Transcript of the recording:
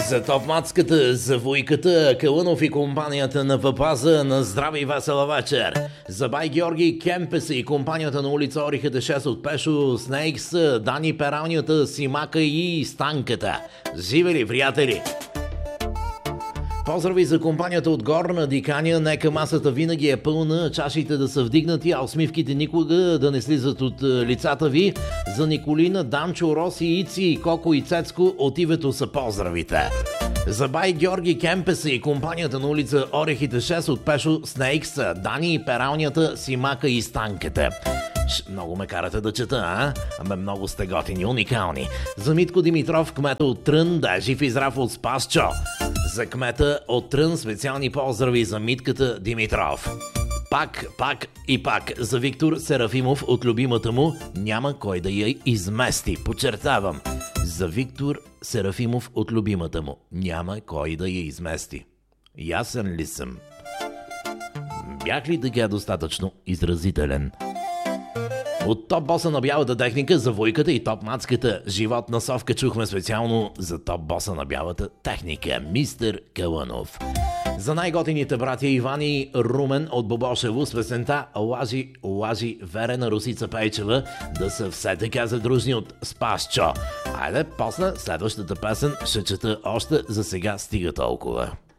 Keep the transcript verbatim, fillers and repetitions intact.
За топ-мацката, за Войката, Калънов и компанията на Папаза на здраве и весела вечер. За бай Георги Кемпеса и компанията на улица Орихата шест от Пешо, Снейкс, Дани Пералнята, Симака и Станката. Живели, приятели! Поздрави за компанията от Горна Диканя, нека масата винаги е пълна, чашите да са вдигнати, а усмивките никога да не слизат от лицата ви. За Николина, Дамчо, Роси, Ици, Коко и Цецко от името са поздравите. За бай Георги Кемпеса и компанията на улица Орехите шест от Пешо, Снейкс, Дани, Пералнята, Симака и Станката. Ш, много ме карате да чета, а? Аме много сте готини, уникални. За Митко Димитров, кмета от Трън, да е жив и здрав от Спасчо. За кмета от Трън специални поздрави за Митката Димитров. Пак, пак и пак за Виктор Серафимов от любимата му, няма кой да я измести. Подчертавам, за Виктор Серафимов от любимата му, няма кой да я измести. Ясен ли съм? Бях ли така достатъчно изразителен? От топ-боса на бялата техника за Войката и топ-мацката животна совка чухме специално за топ-боса на бялата техника, мистер Калънов. За най-готините братя Иван и Румен от Бобошево с песента Лажи, лажи, верена Русица Пейчева да са все така задружни от Спасчо. Айде, после следващата песен ще чета още, за сега стига толкова.